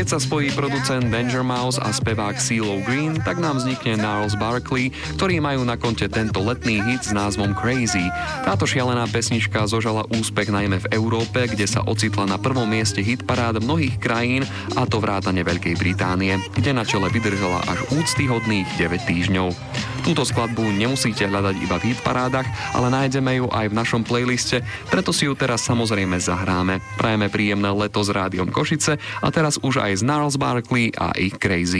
Keď sa spojí producent Danger Mouse a spevák CeeLo Green, tak nám vznikne Gnarls Barkley, ktorí majú na konte tento letný hit s názvom Crazy. Táto šialená pesnička zožala úspech najmä v Európe, kde sa ocitla na prvom mieste hitparád mnohých krajín, a to vrátane Veľkej Británie, kde na čele vydržala až úctyhodných 9 týždňov. Túto skladbu nemusíte hľadať iba v hitparádach, ale nájdeme ju aj v našom playliste, preto si ju teraz samozrejme zahráme. Prajeme príjemné leto s Rádiom Košice a teraz už aj z Gnarls Barkley a ich Crazy.